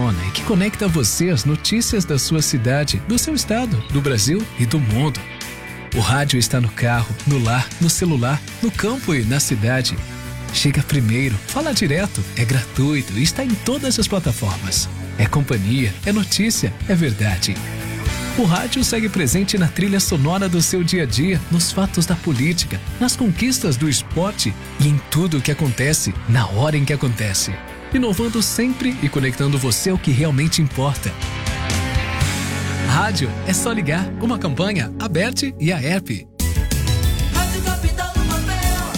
funciona e que conecta você às notícias da sua cidade, do seu estado, do Brasil e do mundo. O rádio está no carro, no lar, no celular, no campo e na cidade. Chega primeiro, fala direto, é gratuito e está em todas as plataformas. É companhia, é notícia, é verdade. O rádio segue presente na trilha sonora do seu dia a dia, nos fatos da política, nas conquistas do esporte e em tudo o que acontece, na hora em que acontece. Inovando sempre e conectando você ao que realmente importa. Rádio é só ligar, uma campanha aberta e a app. Rádio Capital do Papel,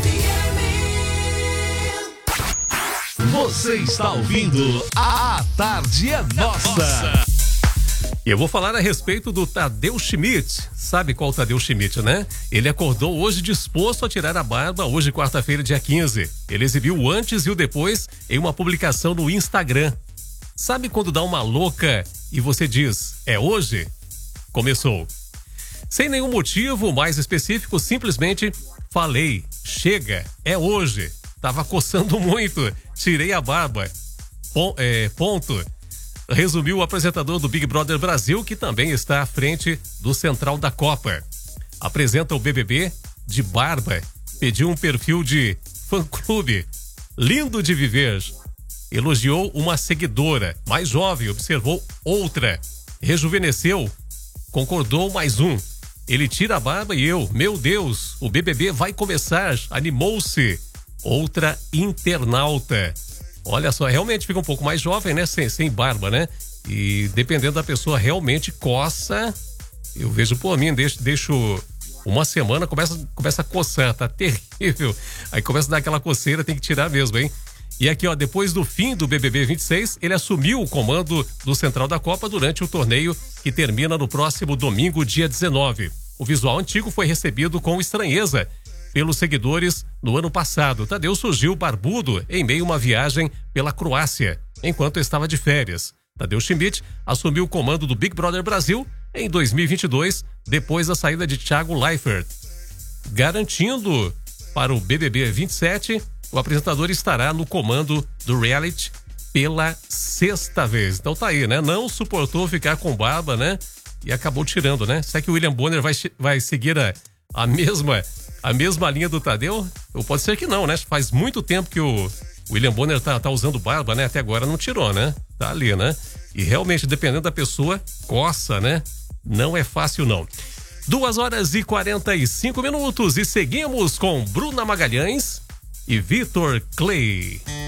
FM. Você está ouvindo A Tarde é Nossa. E eu vou falar a respeito do Tadeu Schmidt. Sabe qual o Tadeu Schmidt, né? Ele acordou hoje disposto a tirar a barba, hoje quarta-feira, dia 15. Ele exibiu o antes e o depois em uma publicação no Instagram. Sabe quando dá uma louca e você diz, é hoje? Começou. Sem nenhum motivo mais específico, simplesmente falei, chega, é hoje. Tava coçando muito, tirei a barba. Ponto. Resumiu o apresentador do Big Brother Brasil, que também está à frente do Central da Copa. Apresenta o BBB de barba, pediu um perfil de fã-clube, lindo de viver. Elogiou uma seguidora, mais jovem, observou outra. Rejuvenesceu, concordou mais um. Ele tira a barba e eu, meu Deus, o BBB vai começar, animou-se. Outra internauta. Olha só, realmente fica um pouco mais jovem, né? Sem barba, né? E dependendo da pessoa, realmente coça. Eu vejo por mim, deixo uma semana, começa a coçar, tá terrível. Aí começa a dar aquela coceira, tem que tirar mesmo, hein? E aqui, ó, depois do fim do BBB 26, ele assumiu o comando do Central da Copa durante o torneio que termina no próximo domingo, dia 19. O visual antigo foi recebido com estranheza pelos seguidores no ano passado. Tadeu surgiu barbudo em meio a uma viagem pela Croácia, enquanto estava de férias. Tadeu Schmidt assumiu o comando do Big Brother Brasil em 2022, depois da saída de Thiago Leifert. Garantindo para o BBB 27, o apresentador estará no comando do reality pela sexta vez. Então tá aí, né? Não suportou ficar com barba, né? E acabou tirando, né? Será que o William Bonner vai seguir a mesma linha do Tadeu? Ou pode ser que não, né? Faz muito tempo que o William Bonner tá usando barba, né? Até agora não tirou, né? Tá ali, né? E realmente, dependendo da pessoa, coça, né? Não é fácil, não. 2h45 e seguimos com Bruna Magalhães e Vitor Clay.